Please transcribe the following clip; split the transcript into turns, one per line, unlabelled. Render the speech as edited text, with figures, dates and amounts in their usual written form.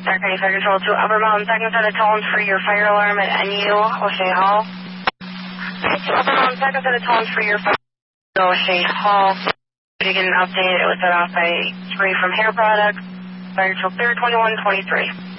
Dark 95 Control to Upper Mountain, second set of tones for your fire alarm at NU, O'Shea Hall. Upper Mountain, second set of tones for your fire alarm at O'Shea Hall. To get an update, it was set off by 3 from Hair Products. Fire Control clear, 2123.